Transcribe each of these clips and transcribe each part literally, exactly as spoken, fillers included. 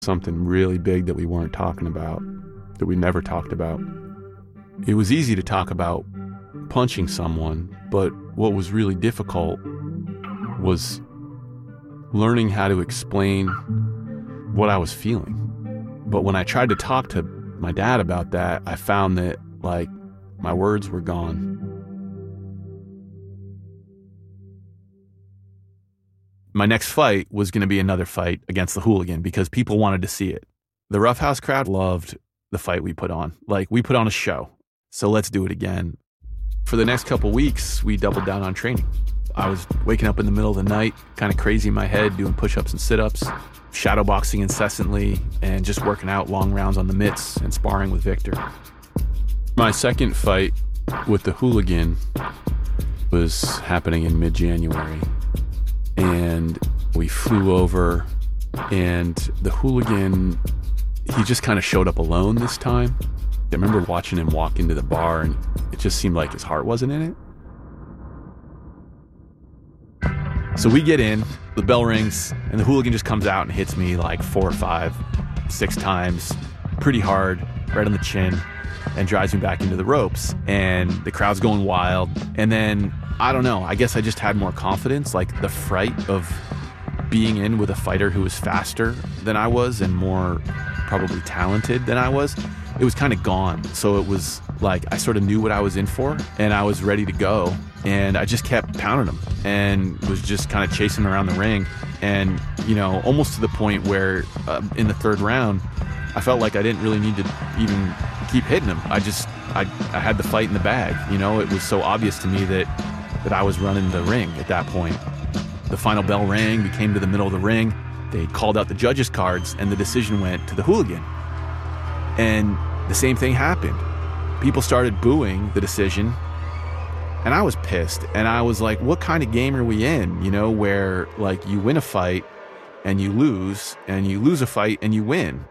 something really big that we weren't talking about, that we never talked about. It was easy to talk about punching someone, but what was really difficult was learning how to explain what I was feeling. But when I tried to talk to my dad about that, I found that, like, my words were gone. My next fight was going to be another fight against the Hooligan because people wanted to see it. The Roughhouse crowd loved the fight we put on. Like, we put on a show, so let's do it again. For the next couple weeks, we doubled down on training. I was waking up in the middle of the night, kind of crazy in my head, doing push-ups and sit-ups, shadowboxing incessantly, and just working out long rounds on the mitts and sparring with Victor. My second fight with the Hooligan was happening in mid-January. And we flew over, and the Hooligan, he just kind of showed up alone this time. I remember watching him walk into the bar, and it just seemed like his heart wasn't in it. So we get in, the bell rings, and the Hooligan just comes out and hits me like four or five, six times, pretty hard, right on the chin, and drives me back into the ropes. And the crowd's going wild. And then, I don't know, I guess I just had more confidence, like the fright of being in with a fighter who was faster than I was and more probably talented than I was. It was kind of gone. So it was like I sort of knew what I was in for, and I was ready to go. And I just kept pounding him and was just kind of chasing around the ring. And, you know, almost to the point where uh, in the third round, I felt like I didn't really need to even keep hitting him. I just, I, I had the fight in the bag. You know, it was so obvious to me that, that I was running the ring at that point. The final bell rang, we came to the middle of the ring. They called out the judges' cards, and the decision went to the Hooligan. And the same thing happened. People started booing the decision, and I was pissed. And I was like, what kind of game are we in? You know, where like you win a fight and you lose, and you lose a fight and you win.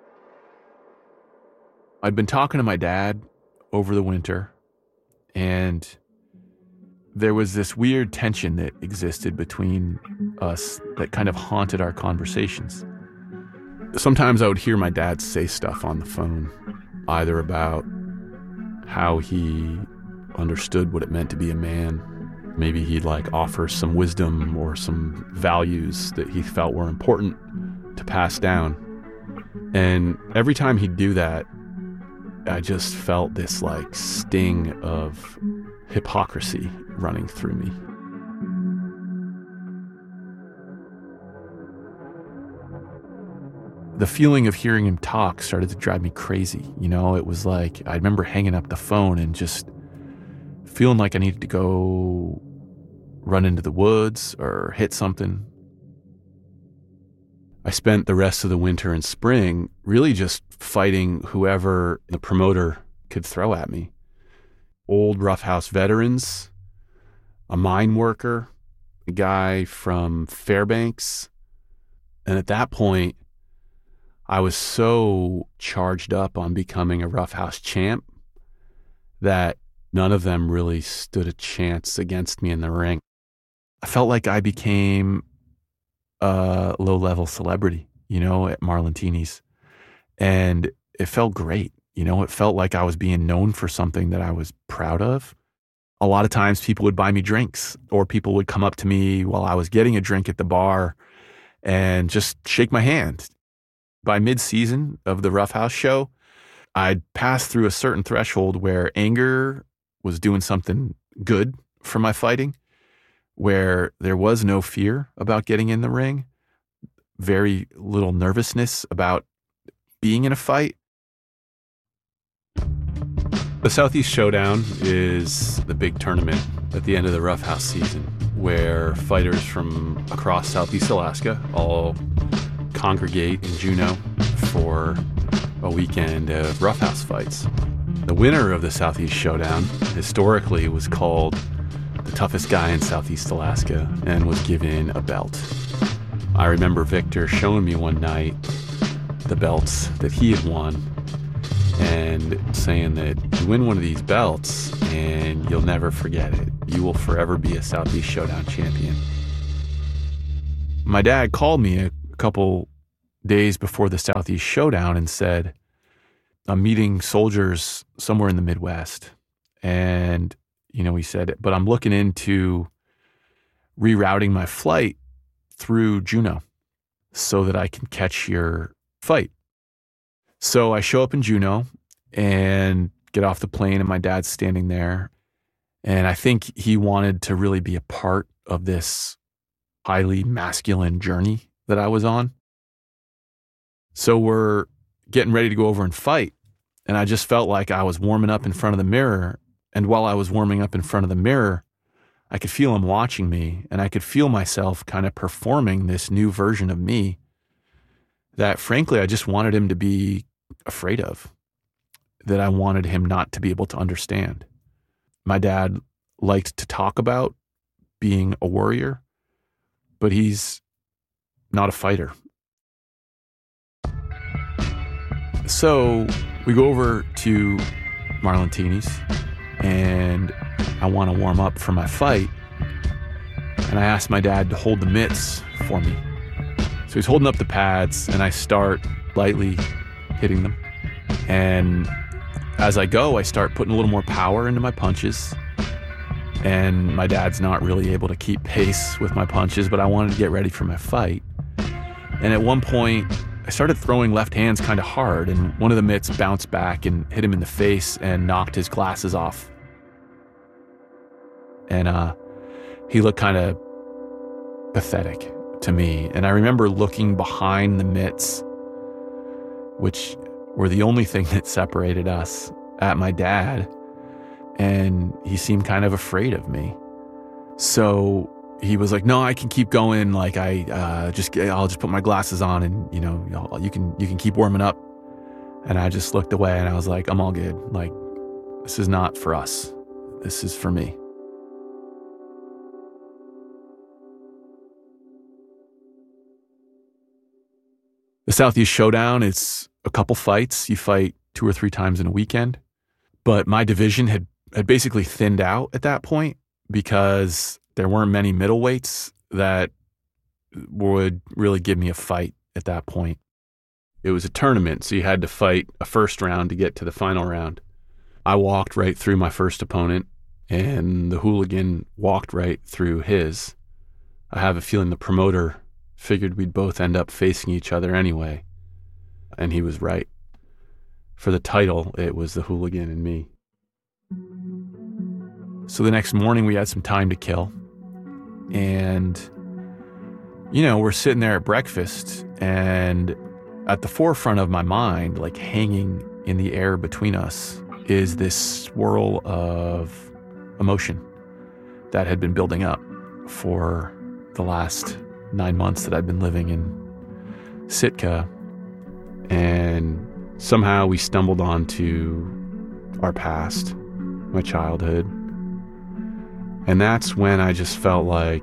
I'd been talking to my dad over the winter, and there was this weird tension that existed between us that kind of haunted our conversations. Sometimes I would hear my dad say stuff on the phone, either about how he understood what it meant to be a man. Maybe he'd like offer some wisdom or some values that he felt were important to pass down. And every time he'd do that, I just felt this like sting of hypocrisy running through me. The feeling of hearing him talk started to drive me crazy. You know, it was like, I remember hanging up the phone and just feeling like I needed to go run into the woods or hit something. I spent the rest of the winter and spring really just fighting whoever the promoter could throw at me. Old Roughhouse veterans, a mine worker, a guy from Fairbanks. And at that point, I was so charged up on becoming a Roughhouse champ that none of them really stood a chance against me in the ring. I felt like I became a low-level celebrity, you know, at Marlentini's. And it felt great. You know, it felt like I was being known for something that I was proud of. A lot of times people would buy me drinks, or people would come up to me while I was getting a drink at the bar and just shake my hand. By mid-season of the Roughhouse show, I'd passed through a certain threshold where anger was doing something good for my fighting, where there was no fear about getting in the ring, very little nervousness about being in a fight. The Southeast Showdown is the big tournament at the end of the Roughhouse season, where fighters from across Southeast Alaska all congregate in Juneau for a weekend of Roughhouse fights. The winner of the Southeast Showdown historically was called the toughest guy in Southeast Alaska and was given a belt. I remember Victor showing me one night the belts that he had won and saying that you win one of these belts and you'll never forget it. You will forever be a Southeast Showdown champion. My dad called me a couple days before the Southeast Showdown and said, I'm meeting soldiers somewhere in the Midwest. And, you know, he said, but I'm looking into rerouting my flight through Juneau so that I can catch your fight. So I show up in Juneau and get off the plane, and my dad's standing there. And I think he wanted to really be a part of this highly masculine journey that I was on. So we're getting ready to go over and fight. And I just felt like I was warming up in front of the mirror. And while I was warming up in front of the mirror, I could feel him watching me, and I could feel myself kind of performing this new version of me that, frankly, I just wanted him to be afraid of, that I wanted him not to be able to understand. My dad liked to talk about being a warrior, but he's not a fighter. So we go over to Marlantini's, and I want to warm up for my fight. And I asked my dad to hold the mitts for me. So he's holding up the pads, and I start lightly hitting them. And as I go, I start putting a little more power into my punches. And my dad's not really able to keep pace with my punches, but I wanted to get ready for my fight. And at one point, I started throwing left hands kind of hard, and one of the mitts bounced back and hit him in the face and knocked his glasses off. And uh, he looked kind of pathetic to me. And I remember looking behind the mitts, which were the only thing that separated us, at my dad. And he seemed kind of afraid of me. So he was like, no, I can keep going. Like I uh, just, I'll just put my glasses on, and you know, you can, you can keep warming up. And I just looked away, and I was like, I'm all good. Like, this is not for us. This is for me. The Southeast Showdown, it's a couple fights. You fight two or three times in a weekend. But my division had, had basically thinned out at that point because there weren't many middleweights that would really give me a fight at that point. It was a tournament, so you had to fight a first round to get to the final round. I walked right through my first opponent, and the hooligan walked right through his. I have a feeling the promoter figured we'd both end up facing each other anyway, and he was right. For the title, it was the hooligan and me. So the next morning, we had some time to kill. And, you know, we're sitting there at breakfast, and at the forefront of my mind, like hanging in the air between us, is this swirl of emotion that had been building up for the last nine months that I'd been living in Sitka. And somehow we stumbled onto our past, my childhood. And that's when I just felt like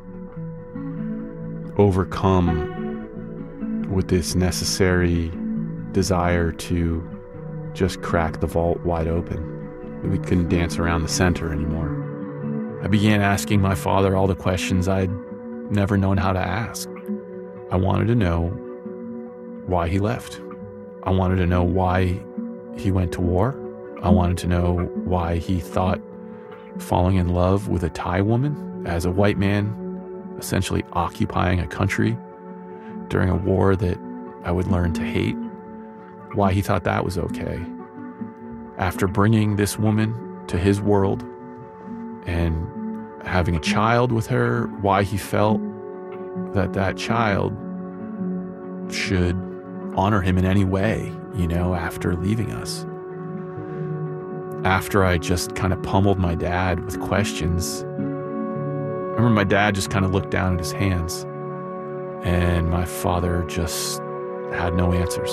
overcome with this necessary desire to just crack the vault wide open. We couldn't dance around the center anymore. I began asking my father all the questions I'd never known how to ask. I wanted to know why he left. I wanted to know why he went to war. I wanted to know why he thought falling in love with a Thai woman as a white man, essentially occupying a country during a war that I would learn to hate, why he thought that was okay. After bringing this woman to his world and having a child with her, why he felt that that child should honor him in any way, you know, after leaving us. After I just kind of pummeled my dad with questions, I remember my dad just kind of looked down at his hands, and my father just had no answers.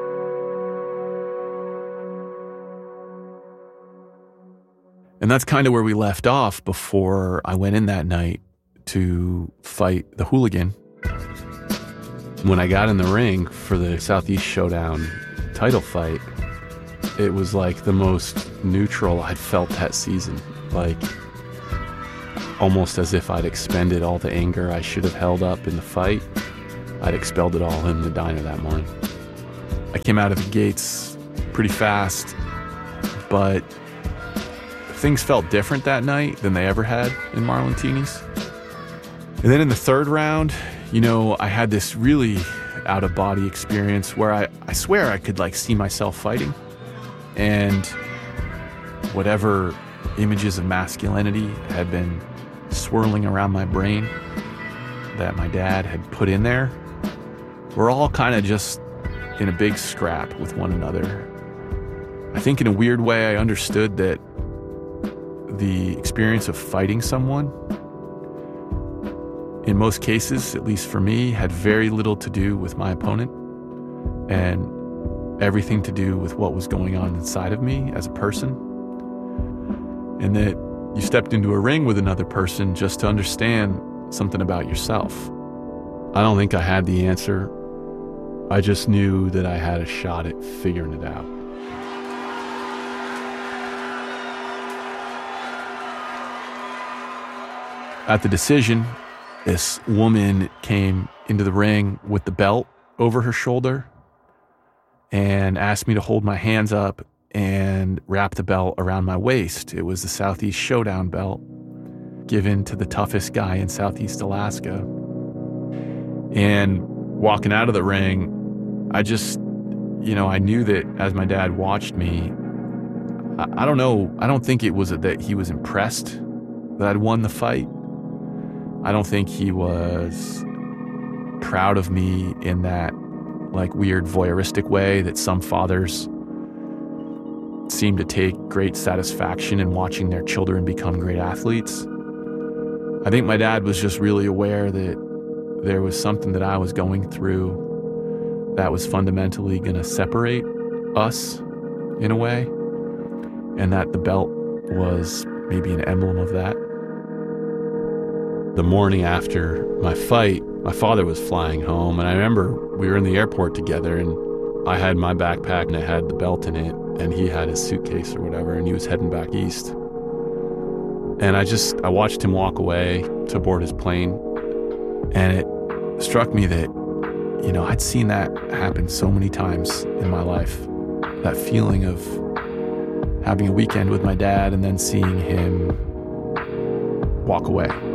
And that's kind of where we left off before I went in that night to fight the hooligan. When I got in the ring for the Southeast Showdown title fight, it was like the most neutral I'd felt that season. Like, almost as if I'd expended all the anger I should have held up in the fight. I'd expelled it all in the diner that morning. I came out of the gates pretty fast, but things felt different that night than they ever had in Marlentini's. And then in the third round, you know, I had this really out-of-body experience where I, I swear I could like see myself fighting. And whatever images of masculinity had been swirling around my brain that my dad had put in there were all kind of just in a big scrap with one another. I think in a weird way I understood that the experience of fighting someone, in most cases, at least for me, had very little to do with my opponent and everything to do with what was going on inside of me as a person. And that you stepped into a ring with another person just to understand something about yourself. I don't think I had the answer. I just knew that I had a shot at figuring it out. At the decision, this woman came into the ring with the belt over her shoulder and asked me to hold my hands up and wrap the belt around my waist. It was the Southeast Showdown belt given to the toughest guy in Southeast Alaska. And walking out of the ring, I just, you know, I knew that as my dad watched me, I, I don't know, I don't think it was that he was impressed that I'd won the fight. I don't think he was proud of me in that like weird voyeuristic way that some fathers seem to take great satisfaction in watching their children become great athletes. I think my dad was just really aware that there was something that I was going through that was fundamentally going to separate us in a way, and that the belt was maybe an emblem of that. The morning after my fight, my father was flying home, and I remember we were in the airport together, and I had my backpack and it had the belt in it, and he had his suitcase or whatever, and he was heading back east. And I just, I watched him walk away to board his plane, and it struck me that, you know, I'd seen that happen so many times in my life. That feeling of having a weekend with my dad and then seeing him walk away.